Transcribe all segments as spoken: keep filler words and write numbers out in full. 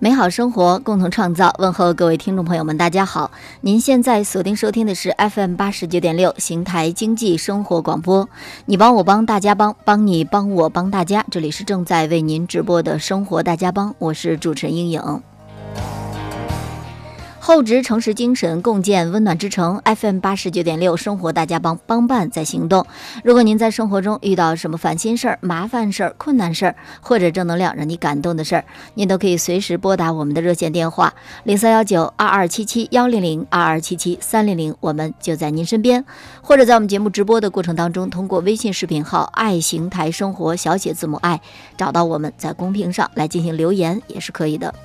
美好生活，共同创造。问候各位听众朋友们，大家好！您现在锁定收听的是 F M 八十九点六邢台经济生活广播。你帮我帮大家帮，帮你帮我帮大家。这里是正在为您直播的生活大家帮，我是主持人英颖。厚植城市精神，共建温暖之城。 F M 八十九点六生活大家帮，帮办在行动。如果您在生活中遇到什么烦心事儿、麻烦事儿、困难事儿，或者正能量让你感动的事儿，您都可以随时拨打我们的热线电话零三幺九二二七七幺零零二二七七三零零，我们就在您身边。或者在我们节目直播的过程当中，通过微信视频号爱邢台生活小写字母爱找到我们，在公屏上来进行留言也是可以的。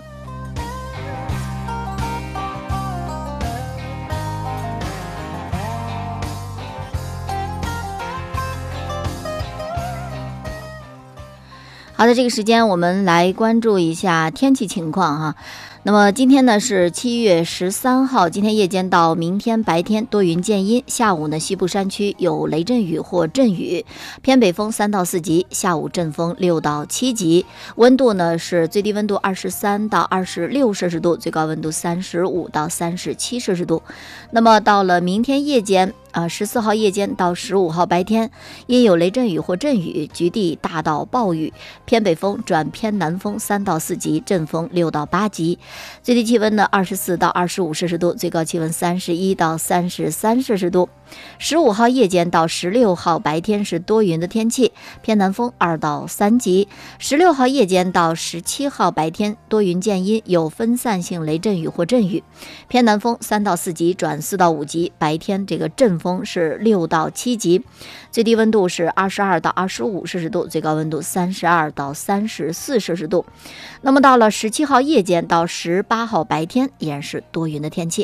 好的，这个时间我们来关注一下天气情况哈。那么今天呢是七月十三号，今天夜间到明天白天多云见阴，下午呢西部山区有雷阵雨或阵雨，偏北风三到四级，下午阵风六到七级，温度呢是最低温度二十三到二十六摄氏度，最高温度三十五到三十七摄氏度。那么到了明天夜间啊，十四号夜间到十五号白天，因有雷阵雨或阵雨，局地大到暴雨，偏北风转偏南风三到四级，阵风六到八级，最低气温呢二十四到二十五摄氏度，最高气温三十一到三十三摄氏度。十五号夜间到十六号白天是多云的天气，偏南风二到三级。十六号夜间到十七号白天多云见阴，有分散性雷阵雨或阵雨，偏南风三到四级转四到五级，白天这个阵风是六到七级，最低温度是二十二到二十五摄氏度，最高温度三十二到三十四摄氏度。那么到了十七号夜间到十八号白天依然是多云的天气。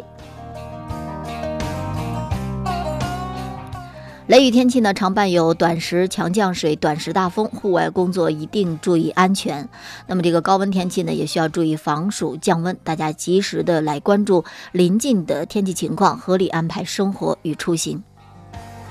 雷雨天气呢，常伴有短时强降水、短时大风，户外工作一定注意安全。那么这个高温天气呢，也需要注意防暑降温，大家及时的来关注临近的天气情况，合理安排生活与出行。